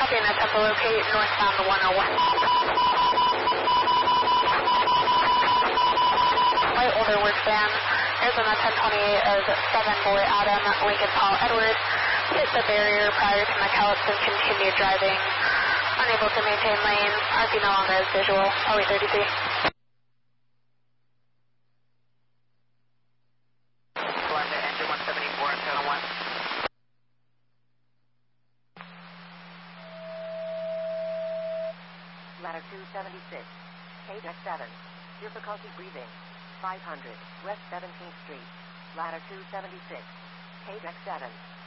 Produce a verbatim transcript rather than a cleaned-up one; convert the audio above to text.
Copy and attempt to locate northbound one oh one. White older work van. Arizona ten twenty-eight of seven Boy Adam, Lincoln Paul Edwards. Hit the barrier prior to McAllips and continued driving. Unable to maintain lane. R P no longer is visual. Oh wait, thirty-three. Engine one seventy-four and channel one. Ladder two seventy-six, K deck seven, difficulty breathing, five hundred, West seventeenth Street, Ladder two seventy-six, K deck seven.